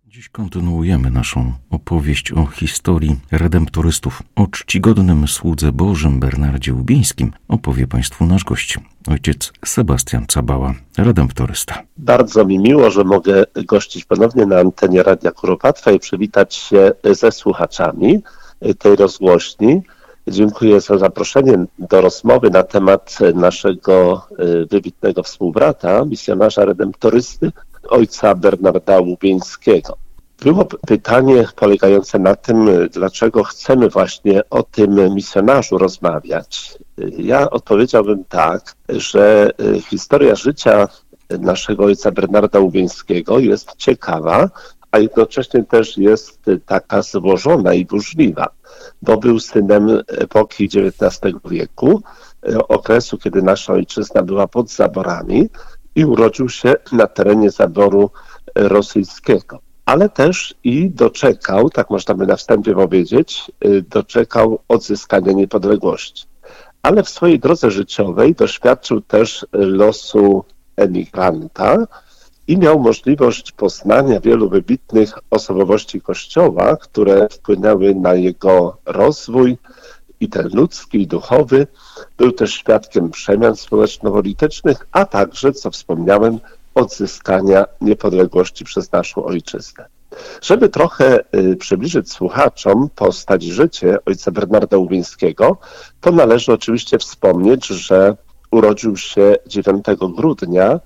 Dziś kontynuujemy naszą opowieść o historii redemptorystów. O czcigodnym słudze Bożym Bernardzie Łubieńskim opowie Państwu nasz gość, ojciec Sebastian Cabała, redemptorysta. Bardzo mi miło, że mogę gościć ponownie na antenie Radia Kuropatwa i przywitać się ze słuchaczami tej rozgłośni. Dziękuję za zaproszenie do rozmowy na temat naszego wybitnego współbrata, misjonarza redemptorysty, ojca Bernarda Łubieńskiego. Było pytanie polegające na tym, dlaczego chcemy właśnie o tym misjonarzu rozmawiać. Ja odpowiedziałbym tak, że historia życia naszego ojca Bernarda Łubieńskiego jest ciekawa, a jednocześnie też jest taka złożona i burzliwa, bo był synem epoki XIX wieku, okresu, kiedy nasza ojczyzna była pod zaborami i urodził się na terenie zaboru rosyjskiego. Ale też i doczekał, tak można by na wstępie powiedzieć, doczekał odzyskania niepodległości. Ale w swojej drodze życiowej doświadczył też losu emigranta i miał możliwość poznania wielu wybitnych osobowości Kościoła, które wpłynęły na jego rozwój i ten ludzki, i duchowy. Był też świadkiem przemian społeczno-politycznych, a także, co wspomniałem, odzyskania niepodległości przez naszą ojczyznę. Żeby trochę przybliżyć słuchaczom postać i życie ojca Bernarda Łubieńskiego, to należy oczywiście wspomnieć, że urodził się 9 grudnia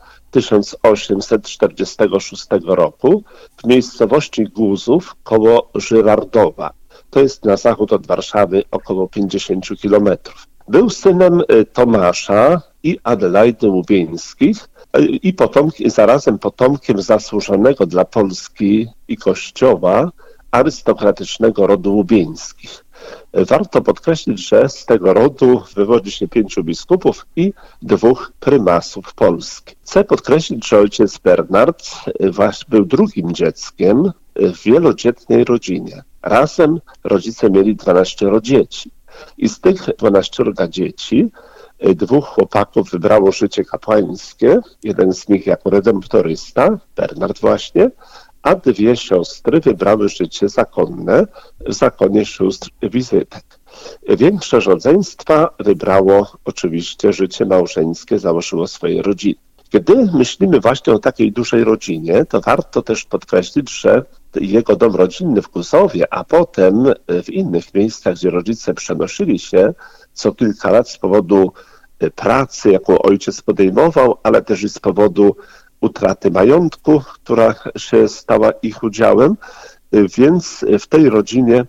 1846 roku w miejscowości Głuzów koło Żyrardowa. To jest na zachód od Warszawy około 50 kilometrów. Był synem Tomasza i Adelaidy Łubieńskich i zarazem potomkiem zasłużonego dla Polski i Kościoła arystokratycznego rodu Łubieńskich. Warto podkreślić, że z tego rodu wywodzi się 5 biskupów i 2 prymasów Polski. Chcę podkreślić, że ojciec Bernard był drugim dzieckiem w wielodzietnej rodzinie. Razem rodzice mieli 12 dzieci. I z tych 12 dzieci 2 chłopaków wybrało życie kapłańskie, jeden z nich jako redemptorysta, Bernard właśnie, a 2 siostry wybrały życie zakonne w zakonie sióstr wizytek. Większe rodzeństwa wybrało oczywiście życie małżeńskie, założyło swoje rodziny. Kiedy myślimy właśnie o takiej dużej rodzinie, to warto też podkreślić, że jego dom rodzinny w Guzowie, a potem w innych miejscach, gdzie rodzice przenosili się co kilka lat z powodu pracy, jaką ojciec podejmował, ale też i z powodu utraty majątku, która się stała ich udziałem, więc w tej rodzinie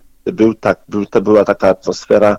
była taka atmosfera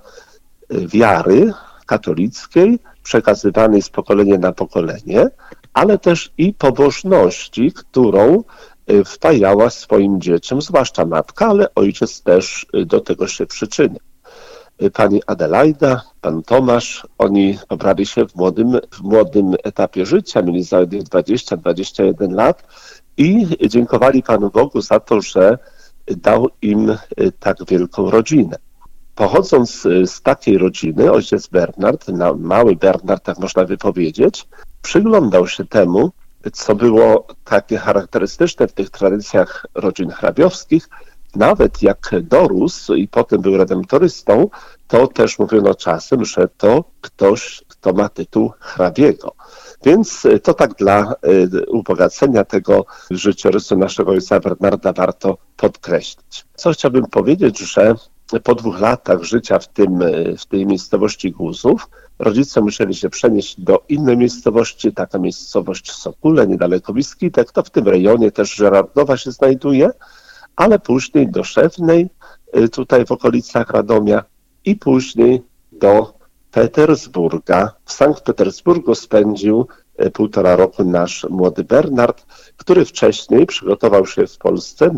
wiary katolickiej, przekazywanej z pokolenia na pokolenie, ale też i pobożności, którą wpajała swoim dzieciom, zwłaszcza matka, ale ojciec też do tego się przyczynił. Pani Adelaida, pan Tomasz, oni pobrali się w młodym etapie życia, mieli zaledwie 20-21 lat i dziękowali Panu Bogu za to, że dał im tak wielką rodzinę. Pochodząc z takiej rodziny, ojciec Bernard, mały Bernard, tak można by powiedzieć, przyglądał się temu, co było takie charakterystyczne w tych tradycjach rodzin hrabiowskich. Nawet jak dorósł i potem był redemptorystą, to też mówiono czasem, że to ktoś, kto ma tytuł hrabiego. Więc to tak dla ubogacenia tego życiorysu naszego ojca Bernarda warto podkreślić. Co chciałbym powiedzieć, że po 2 latach życia w tej miejscowości Głuzów rodzice musieli się przenieść do innej miejscowości, taka miejscowość Sokóle, niedaleko Wiskitek, to w tym rejonie też Żyrardowa się znajduje, ale później do Szewnej, tutaj w okolicach Radomia i później do Petersburga. W Sankt Petersburgu spędził 1,5 roku nasz młody Bernard, który wcześniej przygotował się w Polsce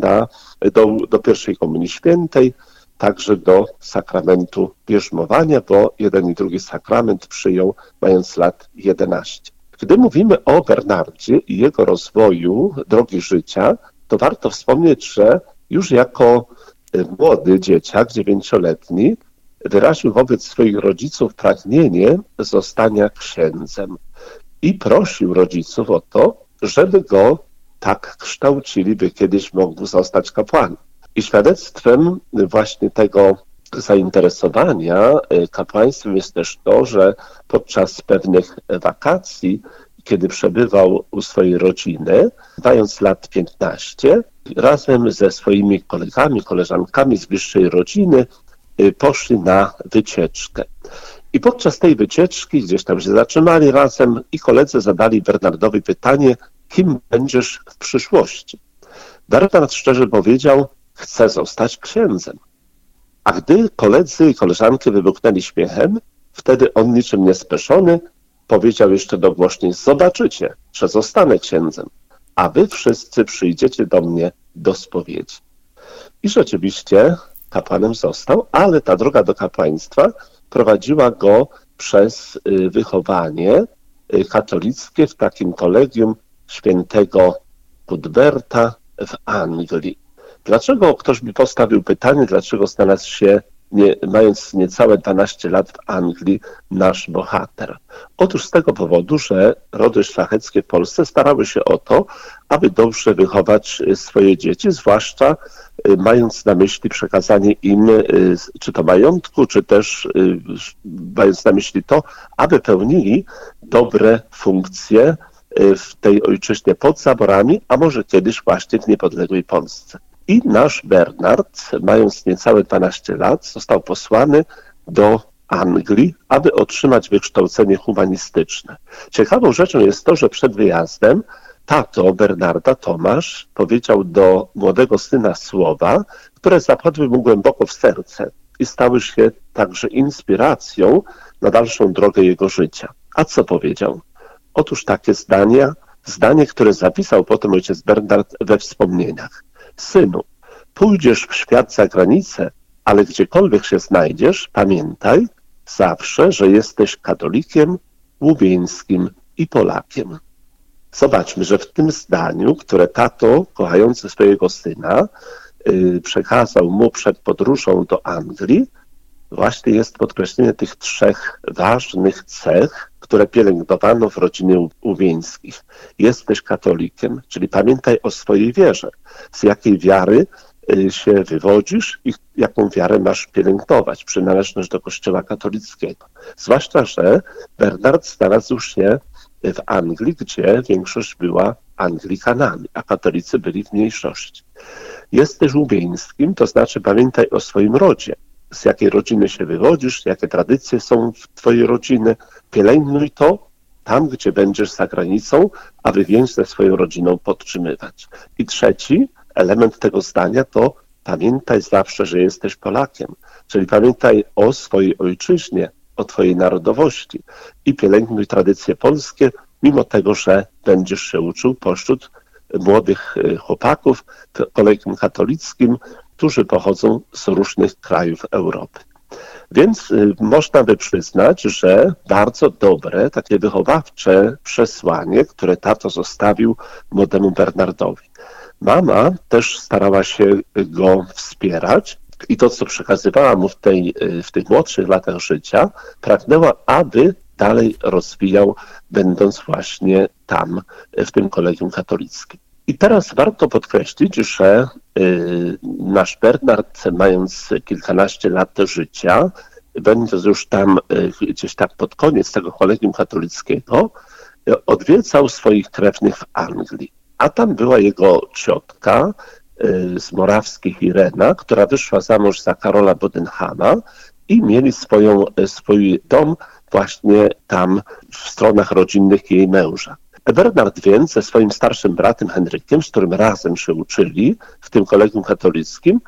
do pierwszej Komunii Świętej, także do sakramentu bierzmowania, bo jeden i drugi sakrament przyjął mając lat 11. Gdy mówimy o Bernardzie i jego rozwoju drogi życia, to warto wspomnieć, że już jako młody dzieciak, 9-letni, wyraził wobec swoich rodziców pragnienie zostania księdzem i prosił rodziców o to, żeby go tak kształcili, by kiedyś mógł zostać kapłanem. I świadectwem właśnie tego zainteresowania kapłaństwem jest też to, że podczas pewnych wakacji, kiedy przebywał u swojej rodziny, mając lat 15, razem ze swoimi kolegami, koleżankami z bliższej rodziny poszli na wycieczkę. I podczas tej wycieczki gdzieś tam się zatrzymali razem i koledzy zadali Bernardowi pytanie, kim będziesz w przyszłości. Bernard szczerze powiedział, chcę zostać księdzem. A gdy koledzy i koleżanki wybuchnęli śmiechem, wtedy on niczym niespeszony powiedział jeszcze dogłośnie, zobaczycie, że zostanę księdzem, a wy wszyscy przyjdziecie do mnie do spowiedzi. I rzeczywiście kapłanem został, ale ta droga do kapłaństwa prowadziła go przez wychowanie katolickie w takim kolegium świętego Cuthberta w Anglii. Dlaczego ktoś mi postawił pytanie, dlaczego znalazł się, mając niecałe 12 lat w Anglii, nasz bohater? Otóż z tego powodu, że rody szlacheckie w Polsce starały się o to, aby dobrze wychować swoje dzieci, zwłaszcza mając na myśli przekazanie im czy to majątku, czy też mając na myśli to, aby pełnili dobre funkcje w tej ojczyźnie pod zaborami, a może kiedyś właśnie w niepodległej Polsce. I nasz Bernard, mając niecałe 12 lat, został posłany do Anglii, aby otrzymać wykształcenie humanistyczne. Ciekawą rzeczą jest to, że przed wyjazdem tato Bernarda, Tomasz, powiedział do młodego syna słowa, które zapadły mu głęboko w serce i stały się także inspiracją na dalszą drogę jego życia. A co powiedział? Otóż takie zdanie, które zapisał potem ojciec Bernard we wspomnieniach. Synu, pójdziesz w świat za granicę, ale gdziekolwiek się znajdziesz, pamiętaj zawsze, że jesteś katolikiem, łubieńskim i Polakiem. Zobaczmy, że w tym zdaniu, które tato, kochający swojego syna, przekazał mu przed podróżą do Anglii, właśnie jest podkreślenie tych 3 ważnych cech, które pielęgnowano w rodzinie Łubieńskich. Jesteś katolikiem, czyli pamiętaj o swojej wierze, z jakiej wiary się wywodzisz i jaką wiarę masz pielęgnować, przynależność do Kościoła katolickiego. Zwłaszcza, że Bernard znalazł się w Anglii, gdzie większość była Anglikanami, a katolicy byli w mniejszości. Jesteś łubieńskim, to znaczy pamiętaj o swoim rodzie, z jakiej rodziny się wywodzisz, jakie tradycje są w twojej rodziny, pielęgnuj to tam, gdzie będziesz za granicą, aby więź ze swoją rodziną podtrzymywać. I trzeci element tego zdania to pamiętaj zawsze, że jesteś Polakiem, czyli pamiętaj o swojej ojczyźnie, o twojej narodowości i pielęgnuj tradycje polskie, mimo tego, że będziesz się uczył pośród młodych chłopaków w kolegium katolickim, którzy pochodzą z różnych krajów Europy. Więc można by przyznać, że bardzo dobre, takie wychowawcze przesłanie, które tato zostawił młodemu Bernardowi. Mama też starała się go wspierać i to, co przekazywała mu w tych młodszych latach życia, pragnęła, aby dalej rozwijał, będąc właśnie tam, w tym kolegium katolickim. I teraz warto podkreślić, że nasz Bernard, mając kilkanaście lat życia, będąc już tam gdzieś tak pod koniec tego kolegium katolickiego, odwiedzał swoich krewnych w Anglii. A tam była jego ciotka z morawskich Irena, która wyszła za mąż za Karola Bodenhama i mieli swój dom właśnie tam w stronach rodzinnych jej męża. Bernard więc ze swoim starszym bratem Henrykiem, z którym razem się uczyli w tym kolegium katolickim,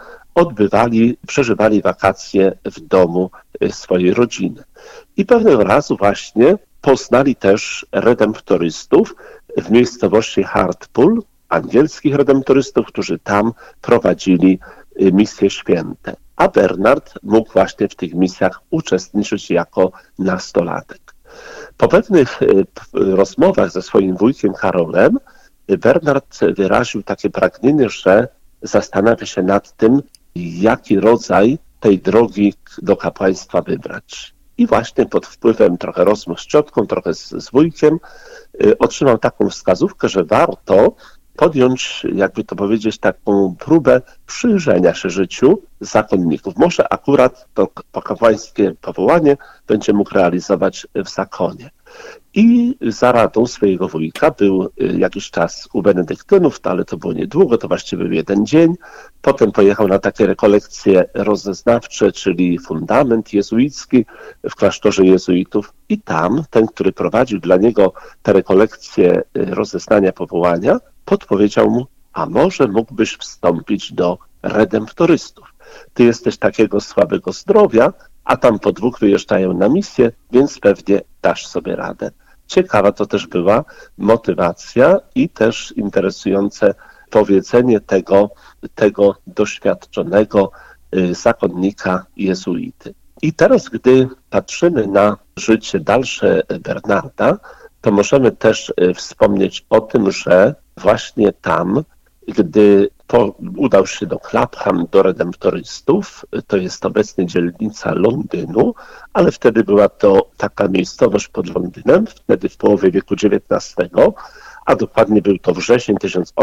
przeżywali wakacje w domu swojej rodziny. I pewnego razu właśnie poznali też redemptorystów w miejscowości Hartpool, angielskich redemptorystów, którzy tam prowadzili misje święte. A Bernard mógł właśnie w tych misjach uczestniczyć jako nastolatek. Po pewnych rozmowach ze swoim wujkiem Karolem Bernard wyraził takie pragnienie, że zastanawia się nad tym, jaki rodzaj tej drogi do kapłaństwa wybrać. I właśnie pod wpływem trochę rozmów z ciotką, trochę z wujkiem otrzymał taką wskazówkę, że warto podjąć, jakby to powiedzieć, taką próbę przyjrzenia się życiu zakonników. Może akurat to kapłańskie powołanie będzie mógł realizować w zakonie. I za radą swojego wujka był jakiś czas u benedyktynów, ale to było niedługo, to właściwie był jeden dzień. Potem pojechał na takie rekolekcje rozeznawcze, czyli fundament jezuicki w klasztorze jezuitów. I tam ten, który prowadził dla niego te rekolekcje rozeznania powołania, podpowiedział mu, a może mógłbyś wstąpić do redemptorystów. Ty jesteś takiego słabego zdrowia, a tam po 2 wyjeżdżają na misję, więc pewnie dasz sobie radę. Ciekawa to też była motywacja i też interesujące powiedzenie tego doświadczonego zakonnika jezuity. I teraz, gdy patrzymy na życie dalsze Bernarda, to możemy też wspomnieć o tym, że właśnie tam, gdy udał się do Clapham, do redemptorystów, to jest obecnie dzielnica Londynu, ale wtedy była to taka miejscowość pod Londynem, wtedy w połowie wieku XIX, a dokładnie był to wrzesień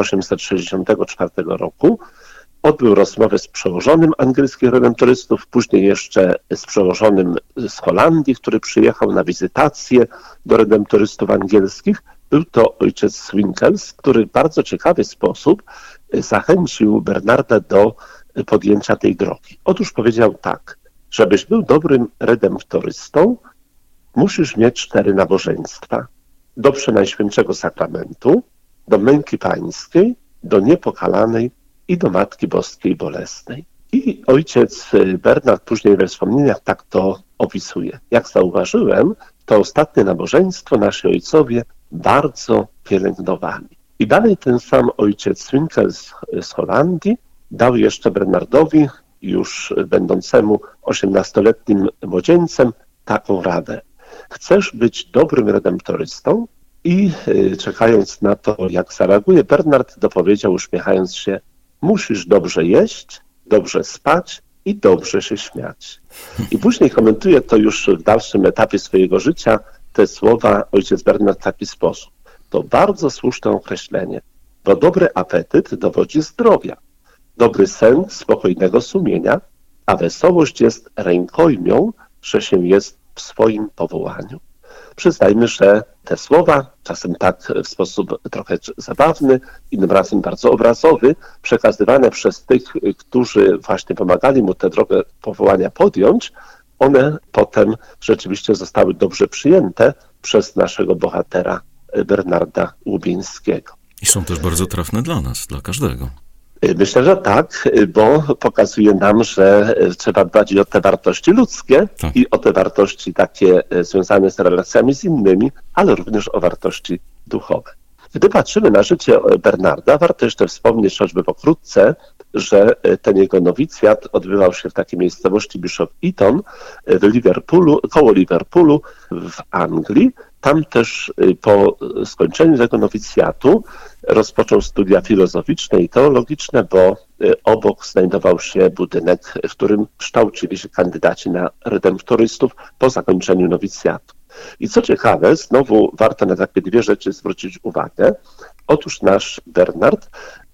1864 roku. Odbył rozmowę z przełożonym angielskich redemptorystów, później jeszcze z przełożonym z Holandii, który przyjechał na wizytację do redemptorystów angielskich. Był to ojciec Swinkels, który w bardzo ciekawy sposób zachęcił Bernarda do podjęcia tej drogi. Otóż powiedział tak, żebyś był dobrym redemptorystą, musisz mieć 4 nabożeństwa. Do Przenajświętszego Sakramentu, do Męki Pańskiej, do Niepokalanej i do Matki Boskiej Bolesnej. I ojciec Bernard później we wspomnieniach tak to opisuje. Jak zauważyłem, to ostatnie nabożeństwo nasi ojcowie bardzo pielęgnowali. I dalej ten sam ojciec Swinkel z Holandii dał jeszcze Bernardowi, już będącemu 18-letnim młodzieńcem, taką radę. Chcesz być dobrym redemptorystą? I czekając na to, jak zareaguje, Bernard dopowiedział, uśmiechając się, musisz dobrze jeść, dobrze spać i dobrze się śmiać. I później komentuje to już w dalszym etapie swojego życia, te słowa ojciec Bernard w taki sposób. To bardzo słuszne określenie, bo dobry apetyt dowodzi zdrowia, dobry sen spokojnego sumienia, a wesołość jest rękojmią, że się jest w swoim powołaniu. Przyznajmy, że te słowa, czasem tak w sposób trochę zabawny, innym razem bardzo obrazowy, przekazywane przez tych, którzy właśnie pomagali mu tę drogę powołania podjąć, one potem rzeczywiście zostały dobrze przyjęte przez naszego bohatera Bernarda Łubieńskiego. I są też bardzo trafne dla nas, dla każdego. Myślę, że tak, bo pokazuje nam, że trzeba dbać i o te wartości ludzkie, tak, i o te wartości takie związane z relacjami z innymi, ale również o wartości duchowe. Gdy patrzymy na życie Bernarda, warto jeszcze wspomnieć choćby pokrótce, że ten jego nowicjat odbywał się w takiej miejscowości Bishop Eton w Liverpoolu, koło Liverpoolu w Anglii. Tam też po skończeniu tego nowicjatu rozpoczął studia filozoficzne i teologiczne, bo obok znajdował się budynek, w którym kształcili się kandydaci na redemptorystów po zakończeniu nowicjatu. I co ciekawe, znowu warto na takie 2 rzeczy zwrócić uwagę. Otóż nasz Bernard,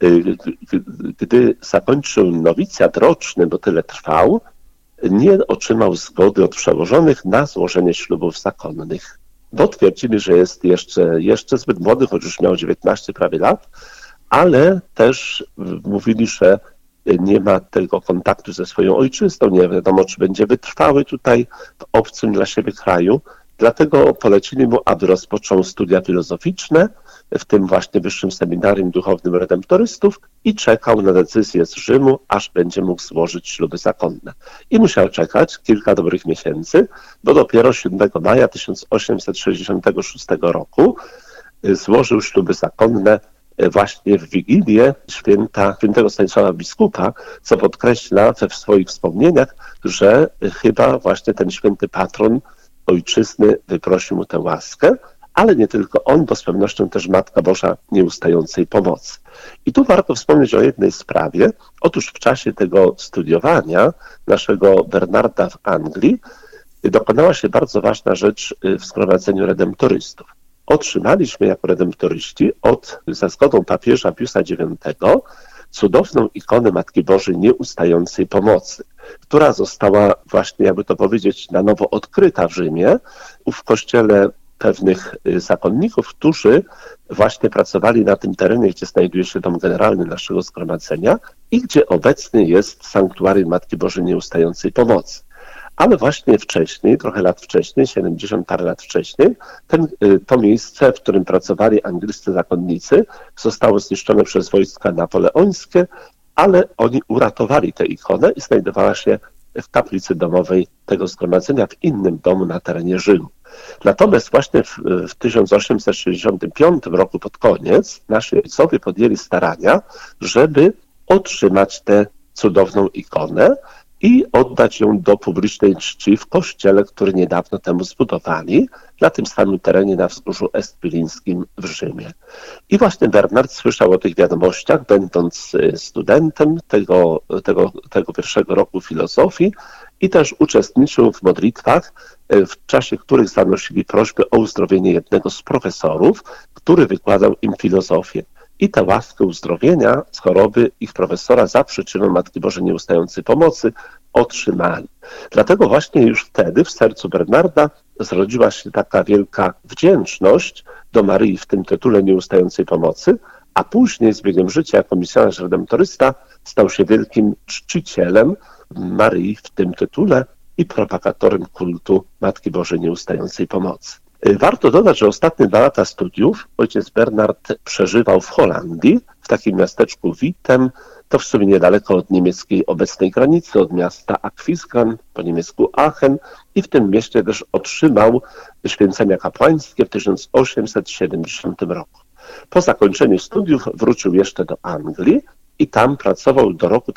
gdy zakończył nowicjat roczny, bo tyle trwał, nie otrzymał zgody od przełożonych na złożenie ślubów zakonnych, bo twierdzili, że jest jeszcze zbyt młody, choć już miał 19 prawie lat, ale też mówili, że nie ma tego kontaktu ze swoją ojczyzną, nie wiadomo, czy będzie wytrwały tutaj w obcym dla siebie kraju. Dlatego polecili mu, aby rozpoczął studia filozoficzne w tym właśnie Wyższym Seminarium Duchownym Redemptorystów i czekał na decyzję z Rzymu, aż będzie mógł złożyć śluby zakonne. I musiał czekać kilka dobrych miesięcy, bo dopiero 7 maja 1866 roku złożył śluby zakonne właśnie w Wigilię świętego Stanisława Biskupa, co podkreśla w swoich wspomnieniach, że chyba właśnie ten święty patron ojczyzny wyprosił mu tę łaskę, ale nie tylko on, bo z pewnością też Matka Boża Nieustającej Pomocy. I tu warto wspomnieć o jednej sprawie. Otóż w czasie tego studiowania naszego Bernarda w Anglii dokonała się bardzo ważna rzecz w zgromadzeniu redemptorystów. otrzymaliśmy jako redemptoryści za zgodą papieża Piusa IX cudowną ikonę Matki Bożej Nieustającej Pomocy, która została właśnie, jakby to powiedzieć, na nowo odkryta w Rzymie, w kościele pewnych zakonników, którzy właśnie pracowali na tym terenie, gdzie znajduje się dom generalny naszego zgromadzenia i gdzie obecnie jest sanktuarium Matki Bożej Nieustającej Pomocy. Ale właśnie wcześniej, trochę lat wcześniej, 70 parę lat wcześniej, to miejsce, w którym pracowali angielscy zakonnicy, zostało zniszczone przez wojska napoleońskie, ale oni uratowali tę ikonę i znajdowała się w kaplicy domowej tego zgromadzenia w innym domu na terenie Rzymu. Natomiast właśnie w 1865 roku pod koniec nasi ojcowie podjęli starania, żeby otrzymać tę cudowną ikonę i oddać ją do publicznej czci w kościele, który niedawno temu zbudowali, na tym samym terenie na wzgórzu Esquilińskim w Rzymie. I właśnie Bernard słyszał o tych wiadomościach, będąc studentem tego pierwszego roku filozofii i też uczestniczył w modlitwach, w czasie których zanosili prośbę o uzdrowienie jednego z profesorów, który wykładał im filozofię. I tę łaskę uzdrowienia z choroby ich profesora za przyczyną Matki Bożej Nieustającej Pomocy otrzymali. Dlatego właśnie już wtedy w sercu Bernarda zrodziła się taka wielka wdzięczność do Maryi w tym tytule Nieustającej Pomocy, a później z biegiem życia jako misjonarz redemptorysta stał się wielkim czcicielem Maryi w tym tytule i propagatorem kultu Matki Bożej Nieustającej Pomocy. Warto dodać, że ostatnie 2 lata studiów ojciec Bernard przeżywał w Holandii, w takim miasteczku Wittem, to w sumie niedaleko od niemieckiej obecnej granicy, od miasta Aquisgrán, po niemiecku Aachen, i w tym mieście też otrzymał święcenia kapłańskie w 1870 roku. Po zakończeniu studiów wrócił jeszcze do Anglii i tam pracował do roku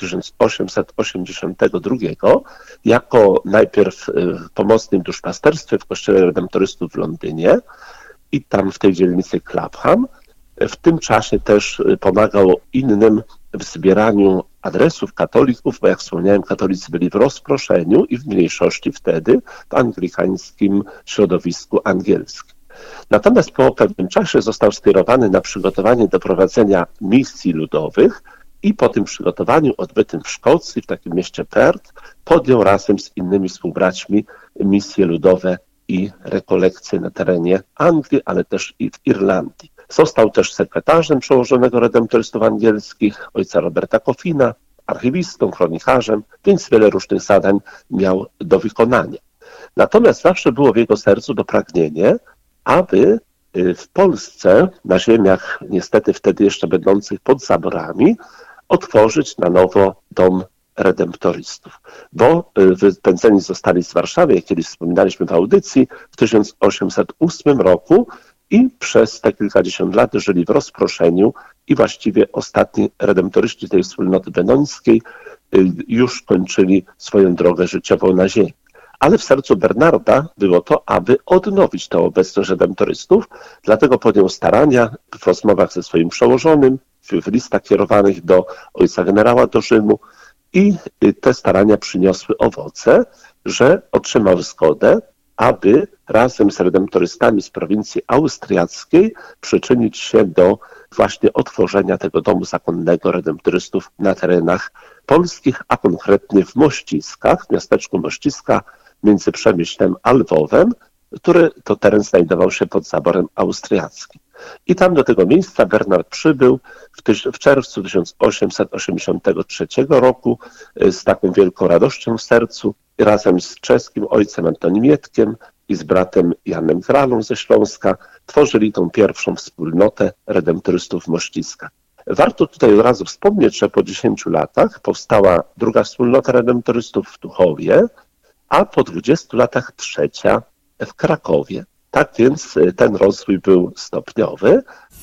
1882 jako najpierw w pomocnym duszpasterstwie w Kościele Redemptorystów w Londynie i tam w tej dzielnicy Clapham. W tym czasie też pomagał innym w zbieraniu adresów katolików, bo jak wspomniałem, katolicy byli w rozproszeniu i w mniejszości wtedy w anglikańskim środowisku angielskim. Natomiast po pewnym czasie został skierowany na przygotowanie do prowadzenia misji ludowych i po tym przygotowaniu odbytym w Szkocji, w takim mieście Perth, podjął razem z innymi współbraćmi misje ludowe i rekolekcje na terenie Anglii, ale też i w Irlandii. Został też sekretarzem przełożonego redemptorystów angielskich, ojca Roberta Coffina, archiwistą, kronikarzem, więc wiele różnych zadań miał do wykonania. Natomiast zawsze było w jego sercu to pragnienie, aby w Polsce, na ziemiach niestety wtedy jeszcze będących pod zaborami, otworzyć na nowo dom redemptorystów, bo wypędzeni zostali z Warszawy, jak kiedyś wspominaliśmy w audycji, w 1808 roku i przez te kilkadziesiąt lat żyli w rozproszeniu i właściwie ostatni redemptoryści tej wspólnoty benońskiej już kończyli swoją drogę życiową na ziemi. Ale w sercu Bernarda było to, aby odnowić tę obecność redemptorystów, dlatego podjął starania w rozmowach ze swoim przełożonym, w listach kierowanych do ojca generała do Rzymu i te starania przyniosły owoce, że otrzymał zgodę, aby razem z redemptorystami z prowincji austriackiej przyczynić się do właśnie otworzenia tego domu zakonnego redemptorystów na terenach polskich, a konkretnie w Mościskach, w miasteczku Mościska między Przemyślem a Lwowem, który to teren znajdował się pod zaborem austriackim. I tam do tego miejsca Bernard przybył w czerwcu 1883 roku z taką wielką radością w sercu razem z czeskim ojcem Antonim Mietkiem i z bratem Janem Kralą ze Śląska tworzyli tą pierwszą wspólnotę redemptorystów w Mościskach. Warto tutaj od razu wspomnieć, że po 10 latach powstała druga wspólnota redemptorystów w Tuchowie, a po 20 latach trzecia w Krakowie. Tak więc ten rozwój był stopniowy.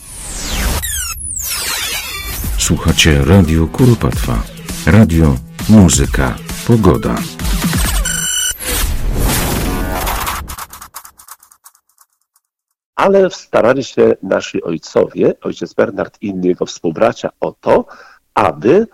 Słuchacie Radio Kuropatwa. Radio, muzyka, pogoda. Ale starali się nasi ojcowie, ojciec Bernard i inni jego współbracia o to, aby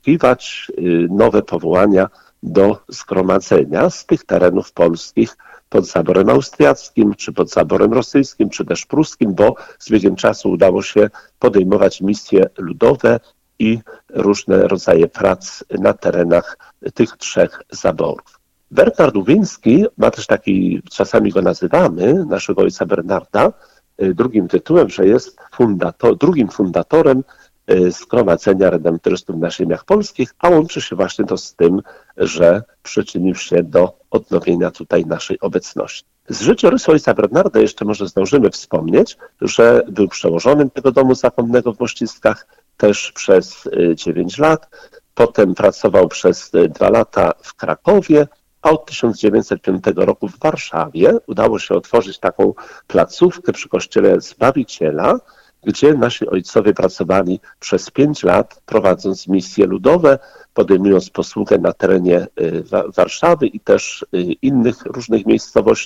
wyszukiwać nowe powołania do zgromadzenia z tych terenów polskich pod zaborem austriackim, czy pod zaborem rosyjskim, czy też pruskim, bo z biegiem czasu udało się podejmować misje ludowe i różne rodzaje prac na terenach tych trzech zaborów. Bernard Łubiński ma też taki, czasami go nazywamy, naszego ojca Bernarda, drugim tytułem, że jest drugim fundatorem Zgromadzenia Redemptorystów na ziemiach polskich, a łączy się właśnie to z tym, że przyczynił się do odnowienia tutaj naszej obecności. Z życiorysu ojca Bernarda jeszcze może zdążymy wspomnieć, że był przełożonym tego domu zakonnego w Mościskach też przez 9 lat, potem pracował przez 2 lata w Krakowie, a od 1905 roku w Warszawie udało się otworzyć taką placówkę przy kościele Zbawiciela, gdzie nasi ojcowie pracowali przez 5 lat, prowadząc misje ludowe, podejmując posługę na terenie Warszawy i też innych różnych miejscowości.